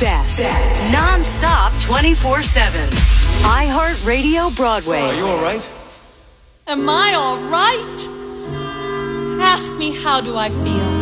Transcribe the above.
best. Non-stop 24/7. iHeartRadio Broadway. Oh, are you all right? Am I all right? Ask me, how do I feel?